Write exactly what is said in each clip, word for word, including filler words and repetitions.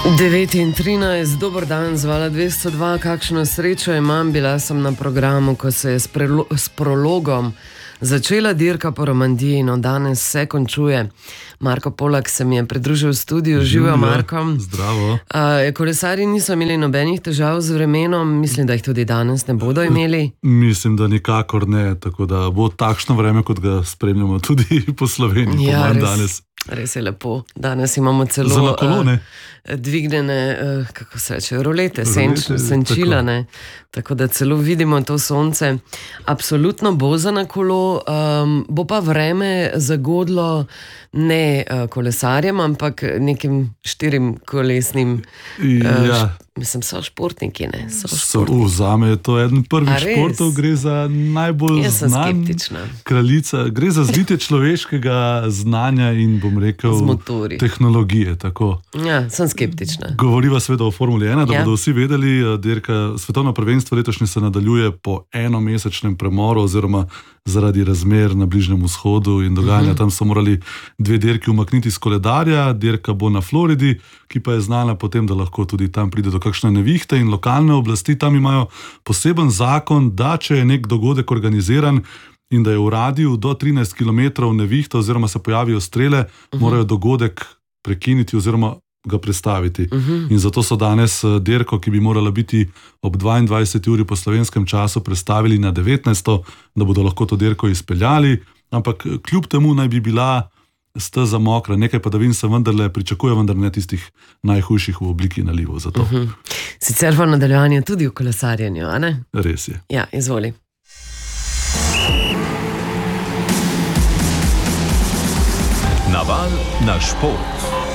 devet in trinajst, dober dan, zvala dvesto dva, kakšno srečo imam, bila sem na programu, ko se je s, prelo, s prologom začela dirka po Romandiji, no danes se končuje. Marko Polak se mi je pridružil v studiu, živijo Marko. Zdravo. Uh, kolesarji niso imeli nobenih težav z vremenom, mislim, da jih tudi danes ne bodo imeli. Mislim, da nikakor ne, tako da bo takšno vreme, kot ga spremljamo tudi po Sloveniji, ja, po manj res, danes. Res je lepo. Danes imamo celo uh, dvignjene, uh, kako se reče, rolete, senč, senčila, ne. Tako da celo vidimo to sonce. Absolutno bo za na kolo, um, bo pa vreme zagodlo ne uh, kolesarjem, ampak nekim štirim kolesnim, uh, ja. mislim, so športniki, ne? So športniki. Zame je to eden prvih športov, gre za najbolj znan kraljica, gre za zlitje človeškega znanja in bom rekel tehnologije. Tako. Ja, sem skeptična. Govoriva seveda o Formuli ena, da ja. bodo vsi vedeli, dirka, svetovno prvenstvo letošnje se nadaljuje po enomesečnem premoru oziroma zaradi razmer na Bližnjem vzhodu in dogajanja. Uh-huh. Tam so morali dve dirki umakniti iz koledarja, dirka bo na Floridi, ki pa je znana potem, da lahko tudi tam pride do kakšne nevihte in lokalne oblasti tam imajo poseben zakon, da če je nek dogodek organiziran in da je v radiju do trinajst kilometrov nevihta oziroma se pojavijo strele, uh-huh. morajo dogodek prekiniti oziroma ga prestaviti. Uh-huh. In zato so danes dirko, ki bi morala biti ob dvaindvajseti uri po slovenskem času, prestavili na devetnajsto, da bodo lahko to dirko izpeljali, ampak kljub temu naj bi bila steza mokra, nekaj padavin se vendarle pričakuje, vendar ne tistih najhujših v obliki nalivov za to. Uh-huh. Sicer v nadaljevanju tudi v kolesarjenju, a ne? Res je. Ja, izvoli. Naval na šport.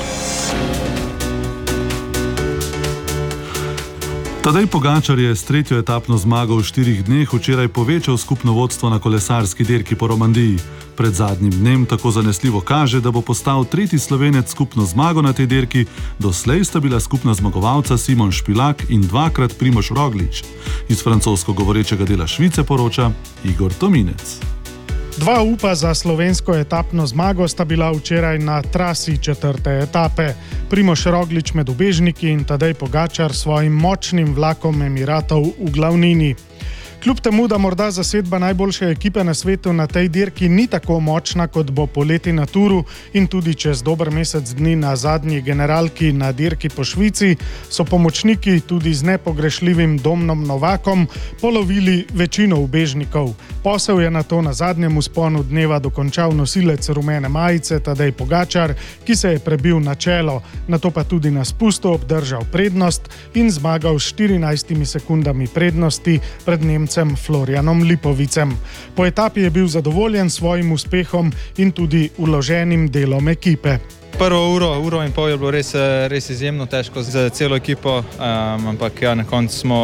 Tadej Pogačar je s tretjo etapno zmago v štirih dneh včeraj povečal skupno vodstvo na kolesarski dirki po Romandiji. Pred zadnjim dnem tako zanesljivo kaže, da bo postal tretji Slovenec skupno zmago na tej dirki, doslej sta bila skupna zmagovalca Simon Špilak in dvakrat Primož Roglič. Iz francosko govorečega dela Švice poroča Igor Tominec. Dva upa za slovensko etapno zmago sta bila včeraj na trasi četrte etape. Primož Roglič med ubežniki in Tadej Pogačar s svojim močnim vlakom Emiratov v glavnini. Kljub temu, da morda zasedba najboljše ekipe na svetu na tej dirki ni tako močna, kot bo poleti na Turu in tudi čez dober mesec dni na zadnji generalki na dirki po Švici, so pomočniki tudi z nepogrešljivim Domnom Novakom polovili večino ubežnikov. Posel je nato na zadnjem vzponu dneva dokončal nosilec rumene majice Tadej Pogačar, ki se je prebil na čelo, nato pa tudi na spustu obdržal prednost in zmagal s štirinajstimi sekundami prednosti pred Nemcem Florianom Lipovicem. Po etapi je bil zadovoljen s svojim uspehom in tudi vloženim delom ekipe. Prvo uro, uro in pol je bilo res, res izjemno težko za celo ekipo, um, ampak ja, na koncu smo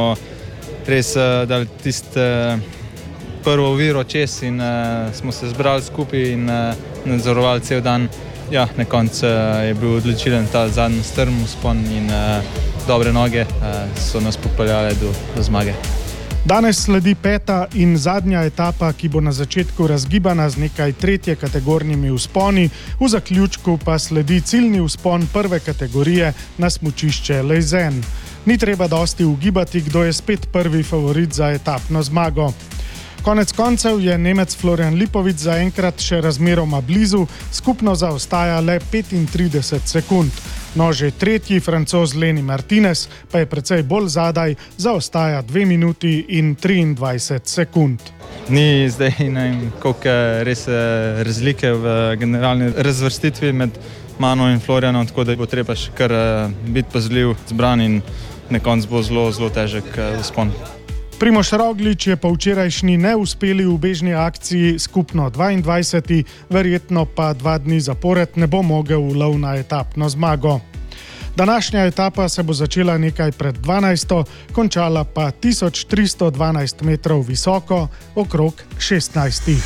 res uh, dali tisto uh, prvo oviro čez in uh, smo se zbrali skupaj in uh, nadzorovali cel dan. Ja, na koncu uh, je bil odločilen ta zadnji strm vzpon in uh, dobre noge uh, so nas popeljale do, do zmage. Danes sledi peta in zadnja etapa, ki bo na začetku razgibana z nekaj tretje kategornimi vzponi, v zaključku pa sledi ciljni vzpon prve kategorije na smučišče Leysen. Ni treba dosti ugibati, kdo je spet prvi favorit za etapno zmago. Konec koncev je Nemec Florian Lipovic zaenkrat še razmeroma blizu, skupno zaostaja le petintrideset sekund. No, že tretji Francoz Lenny Martinez pa je precej bolj zadaj, zaostaja dve minuti in triindvajset sekund. Ni zdaj, ne vem, koliko je res razlike v generalni razvrstitvi med mano in Florianom, tako da bo treba še kar biti pazljiv, zbran in na koncu bo zelo, zelo težek vzpon. Primož Roglič je po včerajšnji neuspeli ubežni akciji skupno dvaindvajseti, verjetno pa dva dni zapored ne bo mogel v lov na etapno zmago. Današnja etapa se bo začela nekaj pred dvanajsto, končala pa tisoč tristo dvanajst metrov visoko, okrog šestnajstih.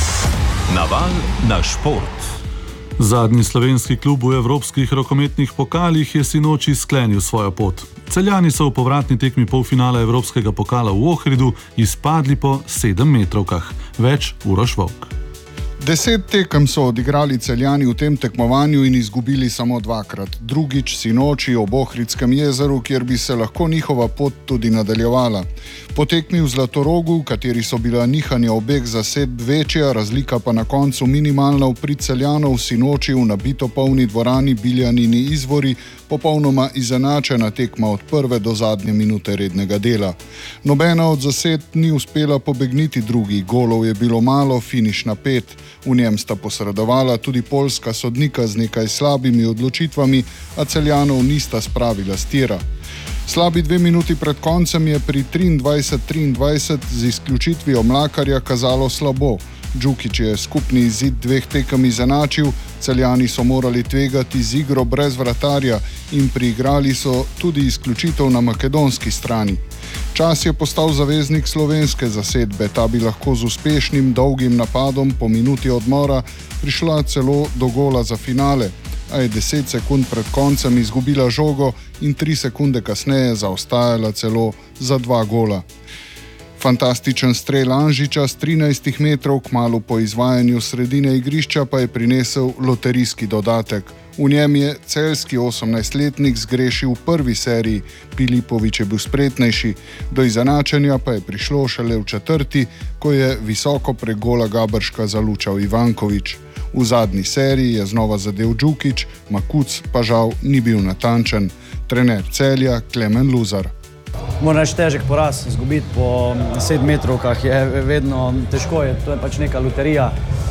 Naval na šport. Zadnji slovenski klub v evropskih rokometnih pokalih je sinoči sklenil svojo pot. Celjani so v povratni tekmi polfinala evropskega pokala v Ohridu izpadli po sedemmetrovkah. Več Uroš Volk. Deset tekem so odigrali Celjani v tem tekmovanju in izgubili samo dvakrat. Drugič sinoči ob Ohritskem jezeru, kjer bi se lahko njihova pot tudi nadaljevala. Po tekmi v Zlatorogu, v kateri so bila nihanja obeh zasedb večja, razlika pa na koncu minimalna v prid Celjanov, sinoči v nabito polni dvorani Biljanini Izvori, popolnoma izenačena tekma od prve do zadnje minute rednega dela. Nobena od zasedb ni uspela pobegniti drugi, golov je bilo malo, finiš na pet. V njem sta posredovala tudi poljska sodnika z nekaj slabimi odločitvami, a Celjanov nista spravila s tira. Slabi dve minuti pred koncem je pri triindvajset triindvajset z izključitvijo Mlakarja kazalo slabo. Džukić je skupni izid dveh tekem izenačil, Celjani so morali tvegati z igro brez vratarja in priigrali so tudi izključitev na makedonski strani. Čas je postal zaveznik slovenske zasedbe, ta bi lahko z uspešnim dolgim napadom po minuti odmora prišla celo do gola za finale, a je deset sekund pred koncem izgubila žogo in tri sekunde kasneje zaostajala celo za dva gola. Fantastičen strel Anžiča s trinajstih metrov kmalu po izvajanju sredine igrišča pa je prinesel loterijski dodatek. V njem je celjski osemnajstletnik zgrešil v prvi seriji, Pilipović je bil spretnejši, do izenačenja pa je prišlo šele v četrti, ko je visoko prek gola Gabrška zalučal Ivanković. V zadnji seriji je znova zadel Džukić, Makuc pa žal ni bil natančen. Trener Celja Klemen Luzar. Moram reči, težek poraz, izgubiti po sedem metrovkah je vedno težko, je, to je pač neka loterija.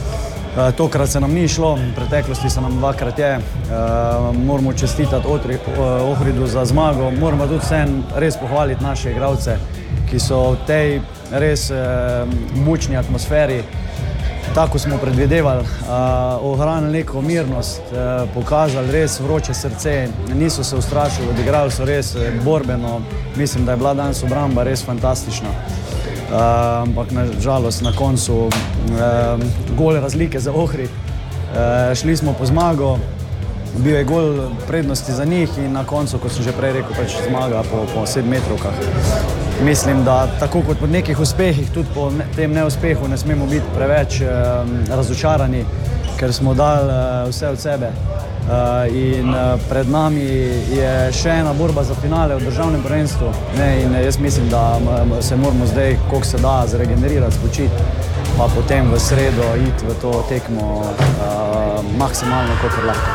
E, tokrat se nam ni šlo, v preteklosti se nam dvakrat je. E, moramo čestitati Ohridu za zmago, moramo tudi vsem res pohvaliti naše igralce, ki so v tej res e, mučni atmosferi, tako smo predvidevali, ohranili neko mirnost, e, pokazali res vroče srce, niso se ustrašili, odigrali so res borbeno, mislim, da je bila danes obramba res fantastična. Uh, ampak nažalost na koncu uh, gol razlike za Ohrid. Uh, šli smo po zmago, bil je gol prednosti za njih in na koncu, kot sem že prej rekel, pač zmaga po, po sedem metrovkah. Mislim, da tako kot po nekih uspehih, tudi po ne, tem neuspehu ne smemo biti preveč uh, razočarani, ker smo dali uh, vse od sebe. Uh, in uh, pred nami je še ena borba za finale v državnem prvenstvu. Ne, in jaz mislim, da se moramo zdaj, koliko se da, zregenerirati, spočiti, pa potem v sredo iti v to tekmo uh, maksimalno, kolikor lahko.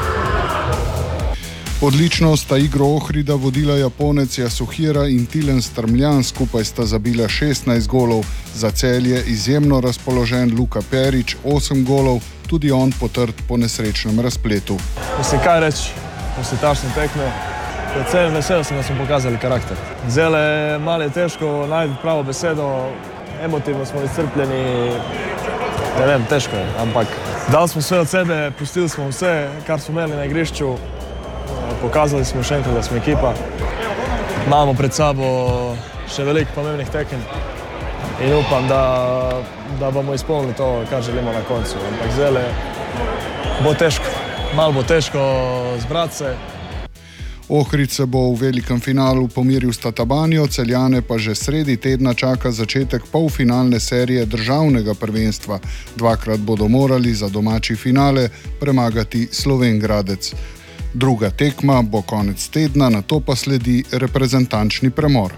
Odlično sta igro Ohrida vodila Japonec Yasuhira in Tilen Strmljan, skupaj sta zabila šestnajst golov. Za Celje izjemno razpoložen Luka Perić, osem golov, tudi on potrt po nesrečnem razpletu. Mislim, kaj reči, posle tačne tekme, predvsem vesel sem, da smo pokazali karakter. Zelo je malo je težko najti pravo besedo, emotivno smo izcrpljeni, ne vem, težko je, ampak dali smo sve od sebe, pustili smo vse, kar smo imeli na igrišču, pokazali smo še enkrat, da smo ekipa. Imamo pred sabo še veliko pomembnih tekem in upam, da, da bomo izpolnili to, kar želimo na koncu. Ampak zelo bo težko, malo bo težko zbrati se. Ohrid se bo v velikem finalu pomiril s Tatabanijo, Celjane pa že sredi tedna čaka začetek polfinalne serije državnega prvenstva. Dvakrat bodo morali za domači finale premagati Slovenj Gradec. Druga tekma bo konec tedna, nato pa sledi reprezentančni premor.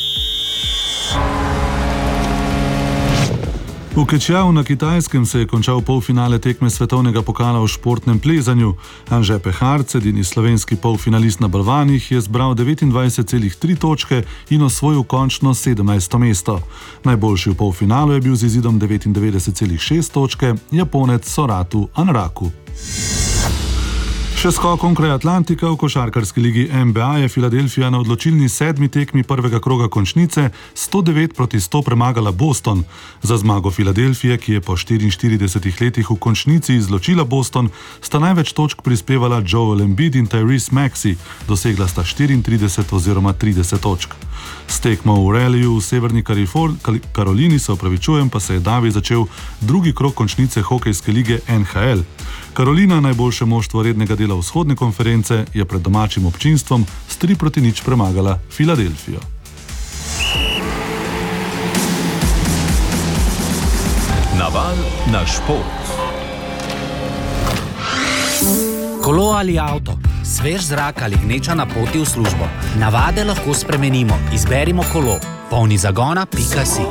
V Kečjau na Kitajskem se je končal polfinale tekme svetovnega pokala v športnem plezanju. Anže Peharc, edini slovenski polfinalist na balvanih, je zbral devetindvajset celih tri točke in osvojil končno sedemnajsto mesto. Najboljši v polfinalu je bil z izidom devetindevetdeset celih šest točke Japonec Soratu Anraku. Še skokom kraj Atlantika v košarkarski ligi N B A je Filadelfija na odločilni sedmi tekmi prvega kroga končnice sto devet proti sto premagala Boston. Za zmago Filadelfije, ki je po štiriinštiridesetih letih v končnici izločila Boston, sta največ točk prispevala Joel Embiid in Tyrese Maxey, dosegla sta štiriintrideset oziroma trideset točk. S tekmo v Raleighu v severni Karolini se opravičujem, pa se je davi začel drugi krog končnice hokejske lige N H L. Karolina, najboljše moštvo rednega dela vzhodne konference, je pred domačim občinstvom s tri proti nič premagala Filadelfijo. Naval na šport. Kolo ali avto, svež zrak ali gneča na poti v službo. Navade lahko spremenimo. Izberimo kolo. polni zagona pika si.